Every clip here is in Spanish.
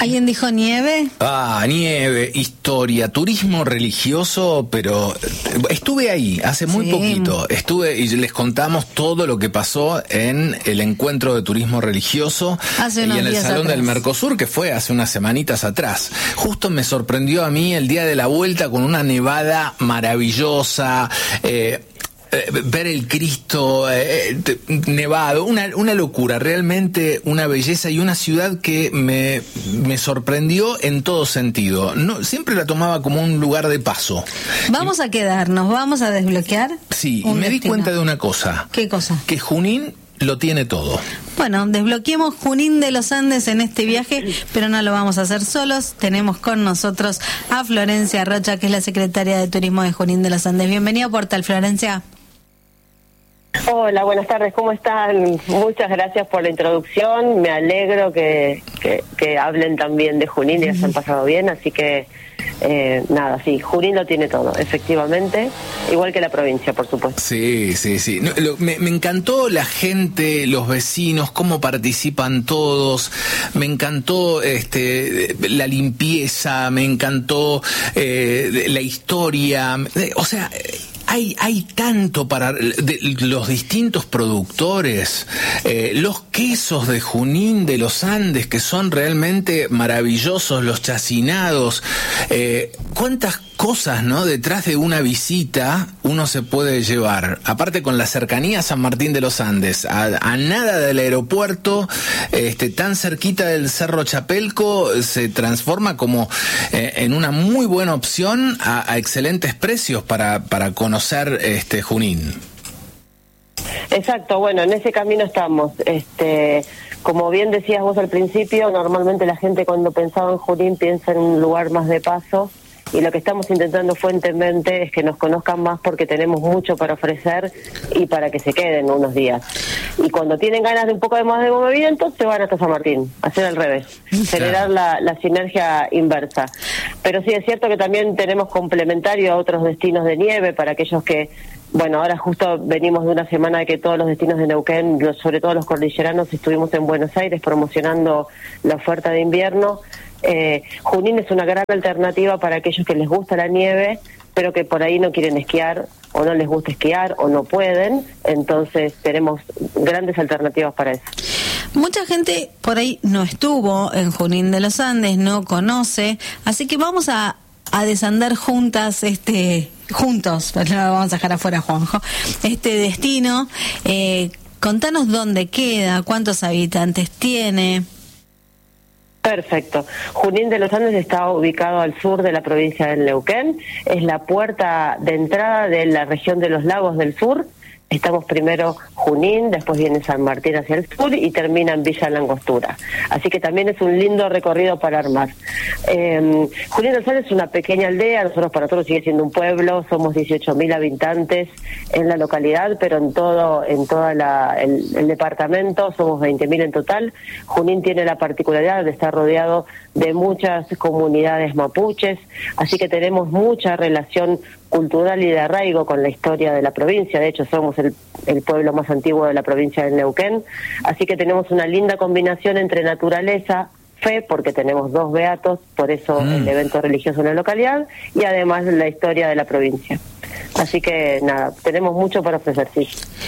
¿Alguien dijo nieve? Nieve, historia, turismo religioso, pero estuve ahí hace muy poquito. Estuve y les contamos todo lo que pasó en el encuentro de turismo religioso y en el Salón del Mercosur, que fue hace unas semanitas atrás. Justo me sorprendió a mí el día de la vuelta con una nevada maravillosa, ver el Cristo nevado, una locura, realmente una belleza y una ciudad que me sorprendió en todo sentido. No, siempre la tomaba como un lugar de paso. Vamos a quedarnos, vamos a desbloquear. Sí, y me di cuenta de una cosa. ¿Qué cosa? Que Junín lo tiene todo. Bueno, desbloqueemos Junín de los Andes en este viaje, pero no lo vamos a hacer solos. Tenemos con nosotros a Florencia Rocha, que es la secretaria de Turismo de Junín de los Andes. Bienvenida a Portal, Florencia. Hola, buenas tardes, ¿cómo están? Muchas gracias por la introducción, me alegro que hablen también de Junín y que se han pasado bien, así que nada, sí, Junín lo tiene todo, efectivamente, igual que la provincia, por supuesto. Sí. No, me encantó la gente, los vecinos, cómo participan todos, me encantó la limpieza, me encantó la historia, o sea... Hay tanto para los distintos productores, los quesos de Junín de los Andes que son realmente maravillosos, los chacinados, cuántas cosas, ¿no? Detrás de una visita uno se puede llevar. Aparte con la cercanía a San Martín de los Andes, a nada del aeropuerto, tan cerquita del Cerro Chapelco, se transforma como en una muy buena opción a excelentes precios para conocer Junín. Exacto, bueno, en ese camino estamos. Como bien decías vos al principio, normalmente la gente cuando pensaba en Junín piensa en un lugar más de paso, y lo que estamos intentando fuertemente es que nos conozcan más porque tenemos mucho para ofrecer y para que se queden unos días. Y cuando tienen ganas de un poco más de movimiento, se van hasta San Martín, hacer al revés, generar la sinergia inversa. Pero sí es cierto que también tenemos complementario a otros destinos de nieve para aquellos que... Bueno, ahora justo venimos de una semana de que todos los destinos de Neuquén, sobre todo los cordilleranos, estuvimos en Buenos Aires promocionando la oferta de invierno. Junín es una gran alternativa para aquellos que les gusta la nieve, pero que por ahí no quieren esquiar, o no les gusta esquiar, o no pueden. Entonces tenemos grandes alternativas para eso. Mucha gente por ahí no estuvo en Junín de los Andes, no conoce, así que vamos a desandar juntas juntos, pero no lo vamos a dejar afuera, Juanjo, este destino. Contanos dónde queda, cuántos habitantes tiene. Perfecto. Junín de los Andes está ubicado al sur de la provincia del Neuquén, es la puerta de entrada de la región de los lagos del sur. Estamos primero Junín, después viene San Martín hacia el sur y termina en Villa Langostura. Así que también es un lindo recorrido para armar. Junín de los Andes es una pequeña aldea, para nosotros sigue siendo un pueblo, somos 18.000 habitantes en la localidad, pero en todo el departamento somos 20.000 en total. Junín tiene la particularidad de estar rodeado de muchas comunidades mapuches, así que tenemos mucha relación cultural y de arraigo con la historia de la provincia. De hecho, somos el pueblo más antiguo de la provincia del Neuquén, así que tenemos una linda combinación entre naturaleza, fe, porque tenemos 2 beatos, por eso el evento religioso en la localidad, y además la historia de la provincia. Así que nada, tenemos mucho para ofrecer, sí.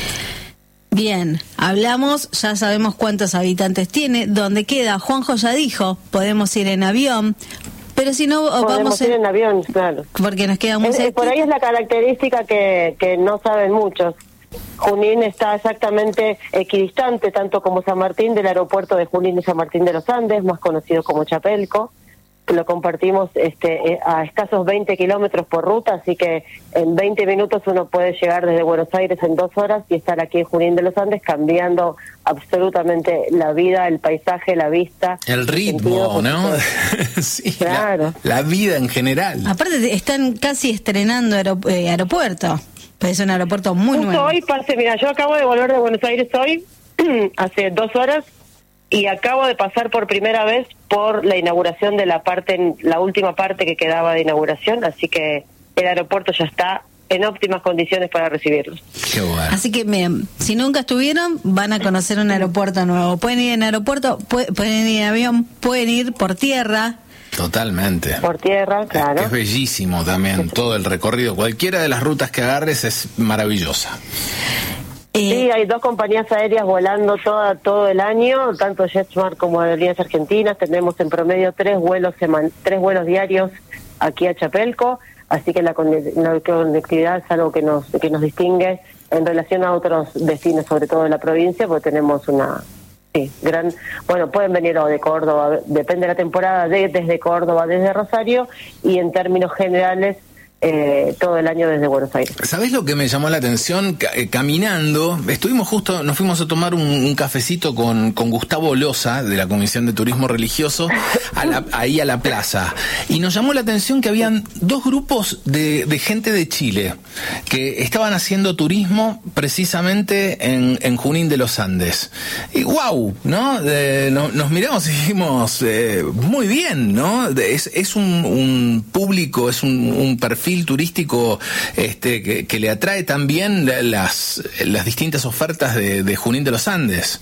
Bien, hablamos, ya sabemos cuántos habitantes tiene, dónde queda. Juanjo ya dijo, podemos ir en avión. Pero si no, podemos ir en avión, claro. Porque nos queda muy cerca. Por ahí es la característica que no saben muchos. Junín está exactamente equidistante, tanto como San Martín, del aeropuerto de Junín y San Martín de los Andes, más conocido como Chapelco. Lo compartimos a escasos 20 kilómetros por ruta, así que en 20 minutos uno puede llegar desde Buenos Aires en 2 horas y estar aquí en Junín de los Andes, cambiando absolutamente la vida, el paisaje, la vista. El ritmo, ¿no? Sí, claro. La vida en general. Aparte están casi estrenando aeropuerto, es un aeropuerto muy nuevo. Hoy, mira, yo acabo de volver de Buenos Aires hoy, hace 2 horas, y acabo de pasar por primera vez por la inauguración de la última parte que quedaba de inauguración, así que el aeropuerto ya está en óptimas condiciones para recibirlos. Qué bueno. Así que, miren, si nunca estuvieron, van a conocer un aeropuerto nuevo. Pueden ir en aeropuerto, pueden ir en avión, pueden ir por tierra. Totalmente. Por tierra, claro. Es bellísimo también todo el recorrido. Cualquiera de las rutas que agarres es maravillosa. Sí, hay 2 compañías aéreas volando todo el año, tanto JetSmart como Aerolíneas Argentinas. Tenemos en promedio 3 vuelos diarios aquí a Chapelco, así que la conectividad es algo que nos distingue en relación a otros destinos, sobre todo de la provincia, porque tenemos una pueden venir o de Córdoba, depende de la temporada, desde Córdoba, desde Rosario, y en términos generales todo el año desde Buenos Aires. ¿Sabés lo que me llamó la atención? Caminando, nos fuimos a tomar un cafecito con Gustavo Loza, de la Comisión de Turismo Religioso, ahí a la plaza. Y nos llamó la atención que habían 2 grupos de gente de Chile que estaban haciendo turismo precisamente en Junín de los Andes. Y wow, ¿no? Nos miramos y dijimos, muy bien, ¿no? Es un público, es un perfil turístico que le atrae también las distintas ofertas de Junín de los Andes.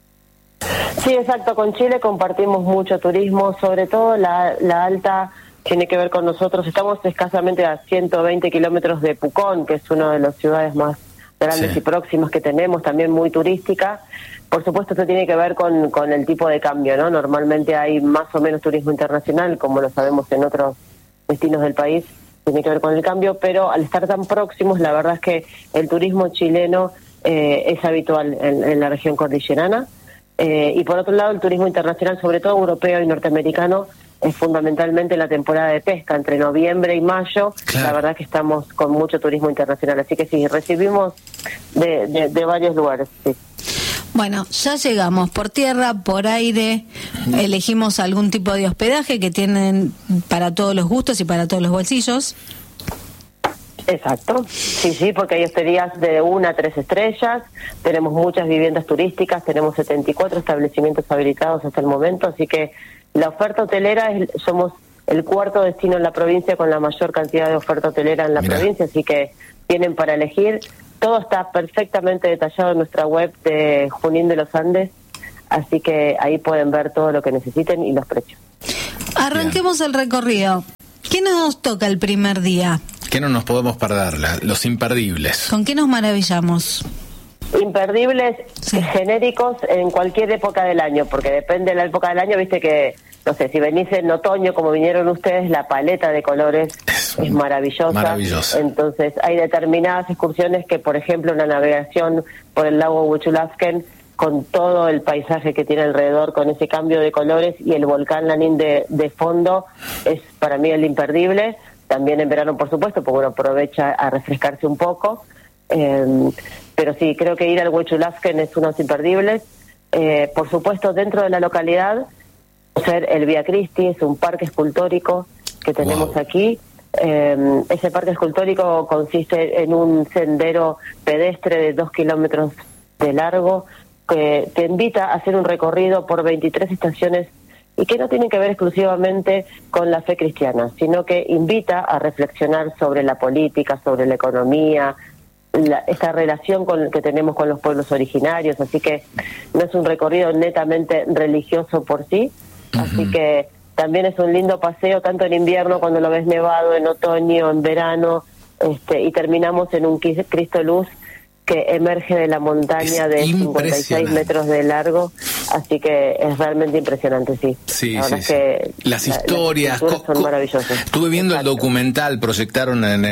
Sí, exacto. Con Chile compartimos mucho turismo, sobre todo la alta tiene que ver con nosotros. Estamos escasamente a 120 kilómetros de Pucón, que es una de las ciudades más grandes y próximas que tenemos, también muy turística. Por supuesto, esto tiene que ver con el tipo de cambio, ¿no? Normalmente hay más o menos turismo internacional, como lo sabemos en otros destinos del país. Tiene que ver con el cambio, pero al estar tan próximos, la verdad es que el turismo chileno es habitual en la región cordillerana, y por otro lado el turismo internacional, sobre todo europeo y norteamericano, es fundamentalmente la temporada de pesca, entre noviembre y mayo. Claro. La verdad que estamos con mucho turismo internacional, así que sí, recibimos de varios lugares, sí. Bueno, ya llegamos por tierra, por aire, elegimos algún tipo de hospedaje que tienen para todos los gustos y para todos los bolsillos. Exacto, sí, porque hay hosterías de 1 a 3 estrellas, tenemos muchas viviendas turísticas, tenemos 74 establecimientos habilitados hasta el momento, así que la oferta hotelera, somos el 4º destino en la provincia con la mayor cantidad de oferta hotelera en la provincia, así que tienen para elegir. Todo está perfectamente detallado en nuestra web de Junín de los Andes, así que ahí pueden ver todo lo que necesiten y los precios. Arranquemos el recorrido. ¿Qué nos toca el primer día? ¿Qué no nos podemos perder? Los imperdibles. ¿Con qué nos maravillamos? Imperdibles, genéricos en cualquier época del año, porque depende de la época del año, viste que, no sé, si venís en otoño, como vinieron ustedes, la paleta de colores es maravillosa. Entonces, hay determinadas excursiones que, por ejemplo, una navegación por el lago Huichulafken, con todo el paisaje que tiene alrededor, con ese cambio de colores y el volcán Lanín de fondo, es para mí el imperdible. También en verano, por supuesto, porque uno aprovecha a refrescarse un poco. Pero sí, creo que ir al Huichulafken es uno de los imperdibles. Por supuesto, dentro de la localidad, ser el Vía Cristi, es un parque escultórico que tenemos aquí. Ese parque escultórico consiste en un sendero pedestre de 2 kilómetros de largo, que te invita a hacer un recorrido por 23 estaciones y que no tienen que ver exclusivamente con la fe cristiana, sino que invita a reflexionar sobre la política, sobre la economía, esta relación que tenemos con los pueblos originarios, así que no es un recorrido netamente religioso por sí, así que también es un lindo paseo, tanto en invierno cuando lo ves nevado, en otoño, en verano, y terminamos en un Cristo Luz que emerge de la montaña de 56 metros de largo, así que es realmente impresionante, sí. Sí, la verdad sí, que las historias son maravillosas. Estuve viendo el documental, proyectaron en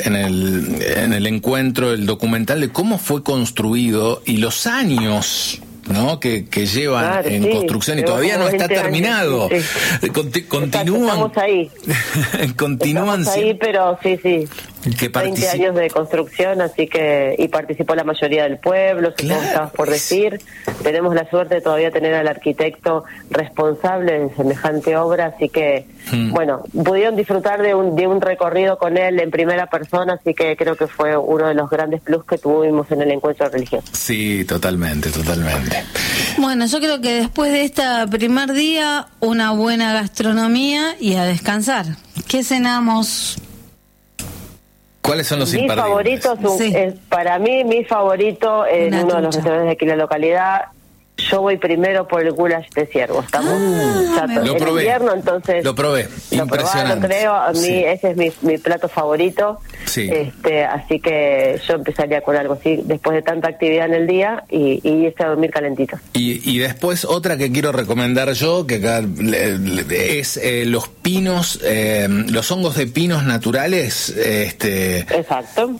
el encuentro el documental de cómo fue construido y los años, ¿no?, que llevan en construcción y todavía no está terminado. Continúan. Estamos ahí. Continúan. Estamos ahí, pero sí. 20 años de construcción, así que, y participó la mayoría del pueblo, supongo que estabas por decir. Tenemos la suerte de todavía tener al arquitecto responsable de semejante obra, así que, bueno, pudieron disfrutar de un recorrido con él en primera persona, así que creo que fue uno de los grandes plus que tuvimos en el encuentro religioso. Sí, totalmente. Bueno, yo creo que después de este primer día, una buena gastronomía y a descansar. ¿Qué cenamos? ¿Cuáles son los mis imperdibles? favoritos, Sí. para mí, mi favorito en Una uno de los trucha. restaurantes de aquí en la localidad, yo voy primero por el goulash de ciervo. Estamos ya me en Lo probé. invierno, entonces Lo probé. lo Impresionante. probaron, creo. A mí Sí. ese es mi plato favorito. Sí. Así que yo empezaría con algo así después de tanta actividad en el día y irse a dormir calentito. Y después otra que quiero recomendar yo, que acá es los pinos, los hongos de pinos naturales. Exacto.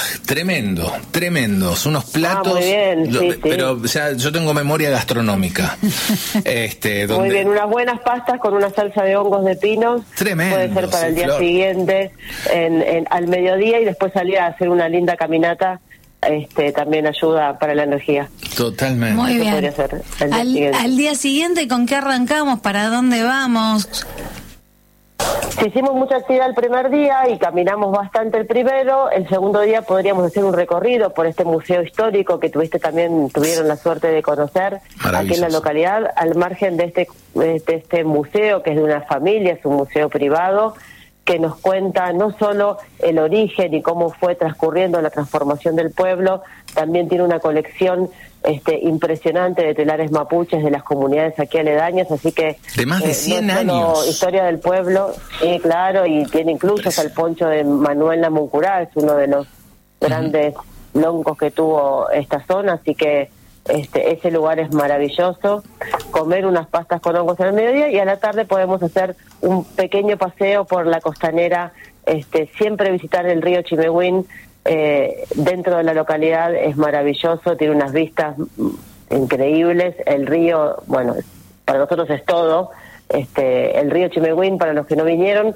Tremendos, unos platos. muy bien, sí. Pero o sea, yo tengo memoria gastronómica. Donde, Muy bien, unas buenas pastas con una salsa de hongos de pinos. Tremendo, Puede ser para sí, el día Flor. siguiente, al mediodía, y después salir a hacer una linda caminata. También ayuda para la energía. Totalmente. Muy Eso bien. podría ser el día siguiente. Al día siguiente, ¿con qué arrancamos? ¿Para dónde vamos? Si hicimos mucha actividad el primer día y caminamos bastante el primero, el segundo día podríamos hacer un recorrido por este museo histórico que tuvieron la suerte de conocer aquí en la localidad, al margen de este museo que es de una familia, es un museo privado que nos cuenta no solo el origen y cómo fue transcurriendo la transformación del pueblo, también tiene una colección impresionante de telares mapuches de las comunidades aquí aledañas, así que de más de 100 no solo años. historia del pueblo, sí, claro, y tiene incluso hasta el poncho de Manuel Namuncurá, es uno de los grandes loncos que tuvo esta zona, así que ese lugar es maravilloso. Comer unas pastas con hongos al mediodía y a la tarde podemos hacer un pequeño paseo por la costanera, siempre visitar el río Chimehuín. Dentro de la localidad es maravilloso, tiene unas vistas increíbles. El río, bueno, para nosotros es todo. El río Chimehuín, para los que no vinieron,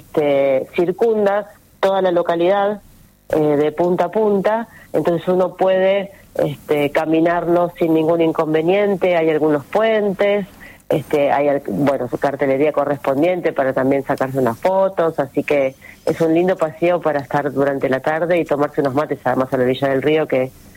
circunda toda la localidad de punta a punta, entonces uno puede caminarlo sin ningún inconveniente. Hay algunos puentes, hay su cartelería correspondiente para también sacarse unas fotos, así que es un lindo paseo para estar durante la tarde y tomarse unos mates, además a la orilla del río,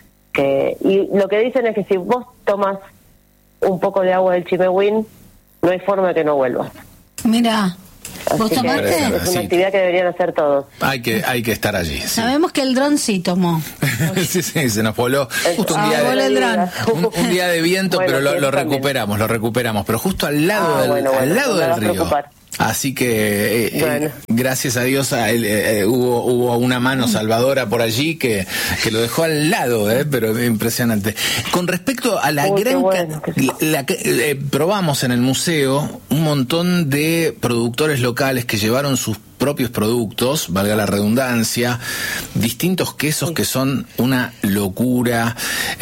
y lo que dicen es que si vos tomas un poco de agua del Chimehuín, no hay forma de que no vuelvas. Mira, ¿vos Así que tomaste? es una Sí. actividad que deberían hacer todos. Hay que estar allí. Sí. Sabemos que el dron sí tomó. Sí, se nos voló justo un día voló el dron. un día de viento, Bueno, pero sí, lo eso también. recuperamos, pero justo al lado al lado no me del va a río. preocupar. Así que Bueno. gracias a Dios hubo una mano salvadora por allí que lo dejó al lado, pero impresionante. Con respecto a la Uy, qué gran bueno, probamos en el museo un montón de productores locales que llevaron sus propios productos, valga la redundancia, distintos quesos que son una locura.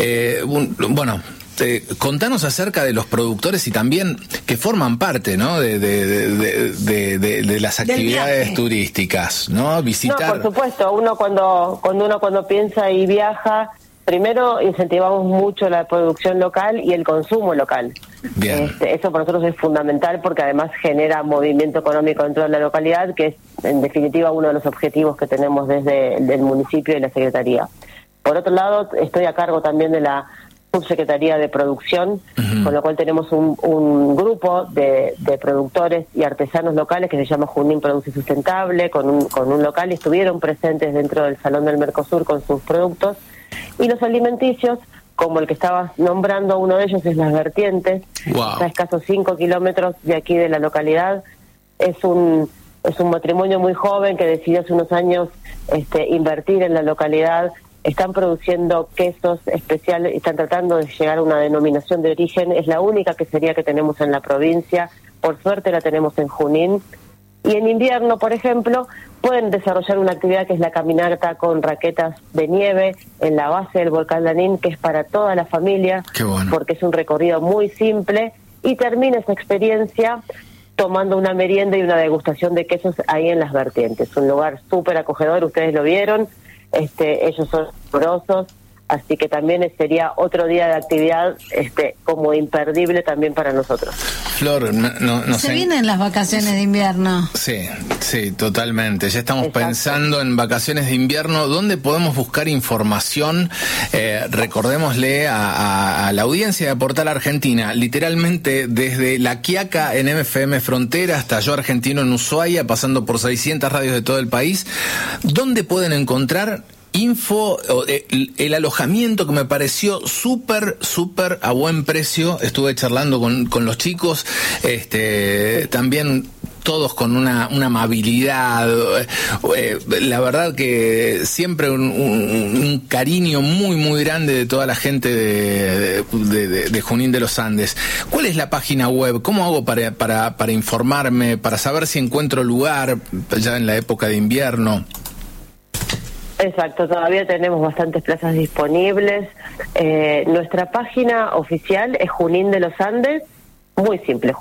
Contanos acerca de los productores y también que forman parte, ¿no? de las actividades viaje. turísticas, ¿no? Visitar. No, por supuesto, uno cuando piensa y viaja, primero incentivamos mucho la producción local y el consumo local. Bien. Eso para nosotros es fundamental porque además genera movimiento económico dentro de la localidad, que es en definitiva uno de los objetivos que tenemos desde el municipio y la Secretaría. Por otro lado, estoy a cargo también de la Subsecretaría de Producción, con lo cual tenemos un grupo de productores y artesanos locales que se llama Junín Produce Sustentable, con un local, y estuvieron presentes dentro del Salón del Mercosur con sus productos. Y los alimenticios, como el que estabas nombrando, uno de ellos es Las Vertientes, Wow. está a escasos 5 kilómetros de aquí de la localidad. Es un matrimonio muy joven que decidió hace unos años invertir en la localidad. Están produciendo quesos especiales, están tratando de llegar a una denominación de origen, es la única quesería que tenemos en la provincia, por suerte la tenemos en Junín. Y en invierno, por ejemplo, pueden desarrollar una actividad que es la caminata con raquetas de nieve en la base del volcán Lanín, que es para toda la familia, Qué bueno. porque es un recorrido muy simple, y termina esa experiencia tomando una merienda y una degustación de quesos ahí en Las Vertientes. Un lugar súper acogedor, ustedes lo vieron. Ellos son amorosos, así que también sería otro día de actividad como imperdible también para nosotros. Flor, se vienen las vacaciones de invierno. Sí, totalmente. Ya estamos pensando en vacaciones de invierno. ¿Dónde podemos buscar información? Recordémosle a la audiencia de Portal Argentina, literalmente desde La Quiaca en MFM Frontera hasta Yo Argentino en Ushuaia, pasando por 600 radios de todo el país. ¿Dónde pueden encontrar info, el alojamiento que me pareció súper a buen precio? Estuve charlando con los chicos, también todos con una amabilidad, la verdad que siempre un cariño muy grande de toda la gente de Junín de los Andes. ¿Cuál es la página web? ¿Cómo hago para informarme, para saber si encuentro lugar ya en la época de invierno? Exacto, todavía tenemos bastantes plazas disponibles. Nuestra página oficial es Junín de los Andes, muy simple,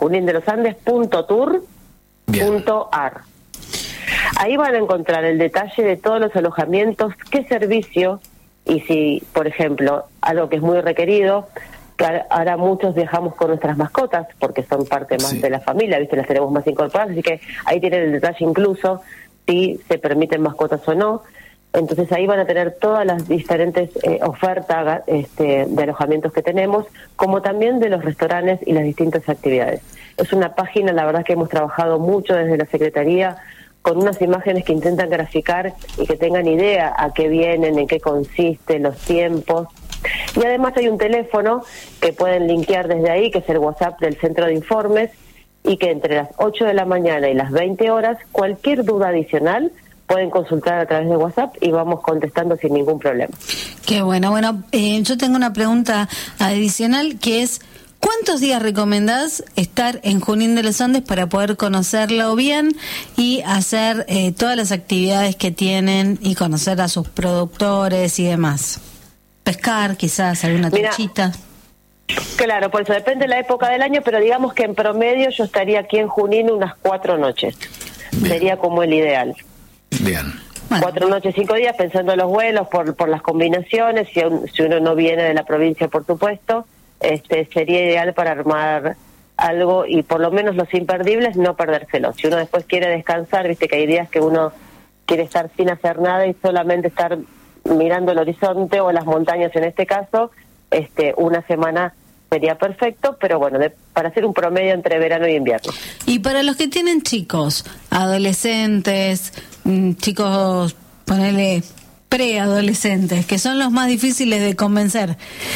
junindelosandes.tour.ar. Ahí van a encontrar el detalle de todos los alojamientos, qué servicio, y si, por ejemplo, algo que es muy requerido, que ahora muchos viajamos con nuestras mascotas, porque son parte más de la familia, ¿viste? Las tenemos más incorporadas, así que ahí tienen el detalle incluso, si se permiten mascotas o no. Entonces ahí van a tener todas las diferentes ofertas de alojamientos que tenemos, como también de los restaurantes y las distintas actividades. Es una página, la verdad, que hemos trabajado mucho desde la Secretaría, con unas imágenes que intentan graficar y que tengan idea a qué vienen, en qué consiste, los tiempos. Y además hay un teléfono que pueden linkear desde ahí, que es el WhatsApp del Centro de Informes, y que entre las 8 de la mañana y las 20 horas, cualquier duda adicional pueden consultar a través de WhatsApp y vamos contestando sin ningún problema. Qué bueno. Bueno, yo tengo una pregunta adicional, que es: ¿cuántos días recomendás estar en Junín de los Andes para poder conocerlo bien y hacer todas las actividades que tienen y conocer a sus productores y demás? Pescar, quizás, alguna truchita. Claro, por eso depende de la época del año, pero digamos que en promedio yo estaría aquí en Junín unas 4 noches. Bien. Sería como el ideal. Bien. Bueno. 4 noches, 5 días, pensando en los vuelos, por las combinaciones, si uno no viene de la provincia, por supuesto, sería ideal para armar algo y por lo menos los imperdibles no perdérselo. Si uno después quiere descansar, viste que hay días que uno quiere estar sin hacer nada y solamente estar mirando el horizonte o las montañas en este caso, una semana sería perfecto, pero bueno, para hacer un promedio entre verano y invierno. Y para los que tienen chicos, adolescentes, chicos, ponele preadolescentes, que son los más difíciles de convencer,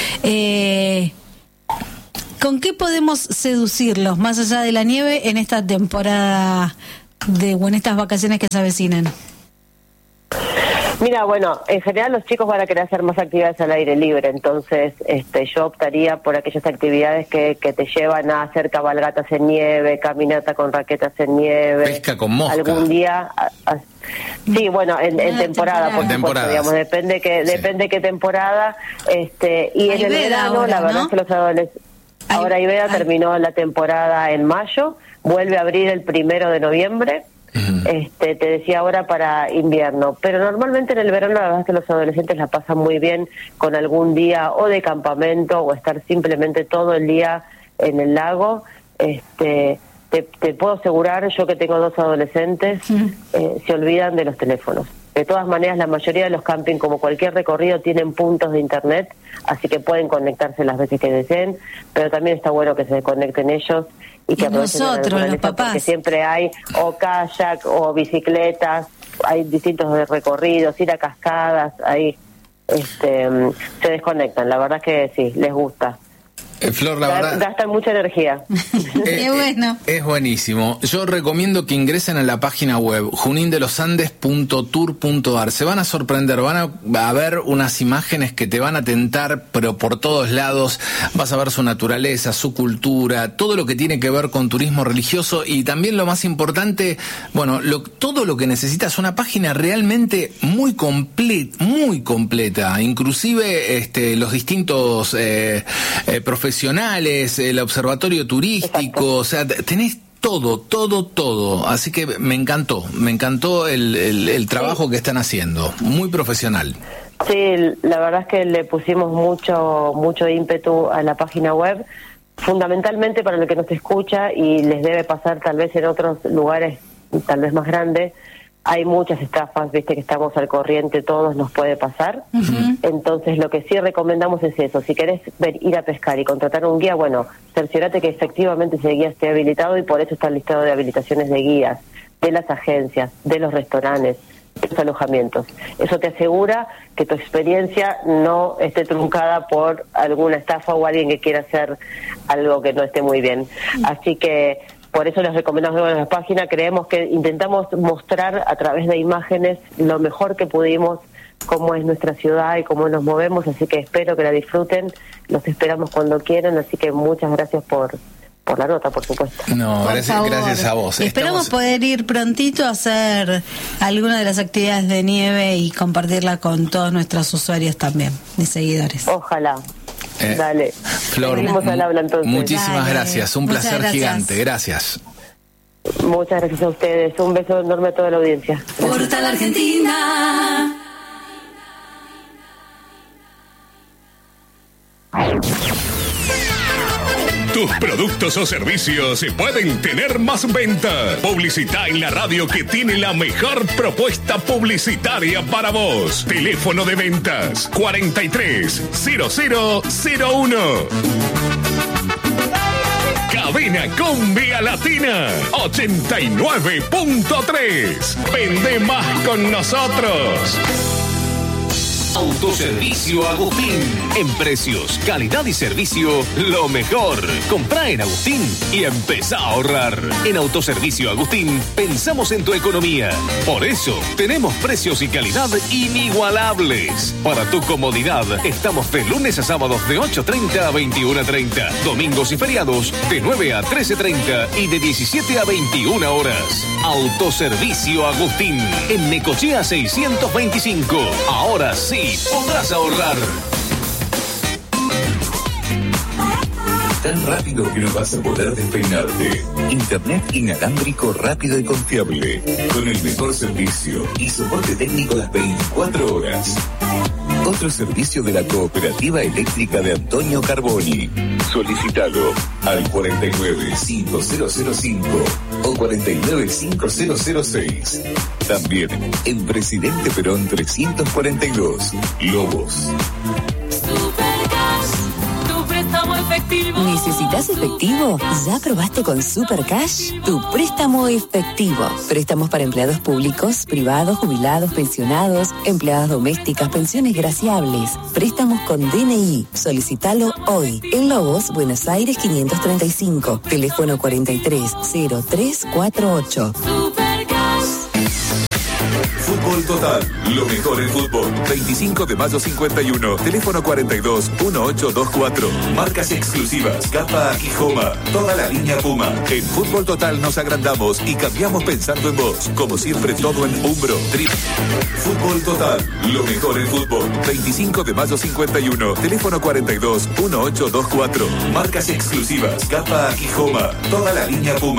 ¿con qué podemos seducirlos más allá de la nieve en esta temporada o en estas vacaciones que se avecinan? Mira, bueno, en general los chicos van a querer hacer más actividades al aire libre, entonces yo optaría por aquellas actividades que te llevan a hacer cabalgatas en nieve, caminata con raquetas en nieve. Pesca con mosca. Algún día... Sí, bueno, en temporada, por supuesto, digamos, depende qué temporada, y en el verano, ahora, la verdad, ¿no? Es que los adolescentes... Ahora Iveda terminó la temporada en mayo, vuelve a abrir el 1 de noviembre. Te decía ahora para invierno, pero normalmente en el verano la verdad es que los adolescentes la pasan muy bien con algún día o de campamento o estar simplemente todo el día en el lago. Te puedo asegurar, yo que tengo 2 adolescentes, se olvidan de los teléfonos. De todas maneras, la mayoría de los campings, como cualquier recorrido, tienen puntos de internet, así que pueden conectarse las veces que deseen, pero también está bueno que se desconecten ellos y que aprovechen nosotros, la los papás, porque siempre hay o kayak o bicicletas, hay distintos recorridos, ir a cascadas, ahí se desconectan. La verdad que sí, les gusta. Flor, la verdad... Gastan mucha energía. Qué bueno. Es buenísimo. Yo recomiendo que ingresen a la página web junindelosandes.tour.ar. Se van a sorprender, van a ver unas imágenes que te van a tentar, pero por todos lados. Vas a ver su naturaleza, su cultura, todo lo que tiene que ver con turismo religioso y también lo más importante, bueno, todo lo que necesitas. Una página realmente muy completa. Inclusive los distintos profesionales, el observatorio turístico. Exacto. O sea, tenés todo, así que me encantó el trabajo que están haciendo, muy profesional. Sí, la verdad es que le pusimos mucho ímpetu a la página web fundamentalmente para lo que nos escucha, y les debe pasar tal vez en otros lugares tal vez más grandes, hay muchas estafas, viste que estamos al corriente, todos nos puede pasar. Entonces lo que sí recomendamos es eso: si querés ir a pescar y contratar un guía, bueno, cerciorate que efectivamente ese guía esté habilitado, y por eso está el listado de habilitaciones de guías, de las agencias, de los restaurantes, de los alojamientos. Eso te asegura que tu experiencia no esté truncada por alguna estafa o alguien que quiera hacer algo que no esté muy bien. Así que por eso les recomendamos en la página. Creemos que intentamos mostrar a través de imágenes lo mejor que pudimos cómo es nuestra ciudad y cómo nos movemos, así que espero que la disfruten. Los esperamos cuando quieran, así que muchas gracias por la nota, por supuesto. No, gracias a vos. Esperamos poder ir prontito a hacer alguna de las actividades de nieve y compartirla con todos nuestros usuarios también, mis seguidores. Ojalá. Dale. Flor, al habla, entonces. muchísimas Dale. gracias, un Muchas placer gracias. gigante, gracias. Muchas gracias a ustedes, un beso enorme a toda la audiencia. Portal Argentina. Tus productos o servicios pueden tener más venta. Publicita en la radio que tiene la mejor propuesta publicitaria para vos. Teléfono de ventas 430001. Cadena Cumbia Latina 89.3. Vende más con nosotros. Autoservicio Agustín. En precios, calidad y servicio, lo mejor. Comprá en Agustín y empezá a ahorrar. En Autoservicio Agustín pensamos en tu economía. Por eso tenemos precios y calidad inigualables. Para tu comodidad, estamos de lunes a sábados de 8:30 a 21:30. Domingos y feriados de 9 a 13:30 y de 17 a 21 horas. Autoservicio Agustín. En Necochea 625. Ahora sí podrás ahorrar. Tan rápido que no vas a poder despeinarte. Internet inalámbrico rápido y confiable. Con el mejor servicio y soporte técnico las 24 horas. Otro servicio de la Cooperativa Eléctrica de Antonio Carboni. Solicítalo al 495005 o 495006. También en Presidente Perón 342, Lobos. ¿Necesitas efectivo? ¿Ya probaste con Supercash? Tu préstamo efectivo. Préstamos para empleados públicos, privados, jubilados, pensionados, empleadas domésticas, pensiones graciables. Préstamos con DNI. Solicítalo hoy. En Lobos, Buenos Aires 535. Teléfono 430348. Fútbol Total, lo mejor en fútbol. 25 de mayo 51, teléfono 421824. Marcas exclusivas, Capa y Joma, toda la línea Puma. En Fútbol Total nos agrandamos y cambiamos pensando en vos. Como siempre, todo en Umbro. Fútbol Total, lo mejor en fútbol. 25 de mayo 51, teléfono 421824. Marcas exclusivas, Capa y Joma, toda la línea Puma.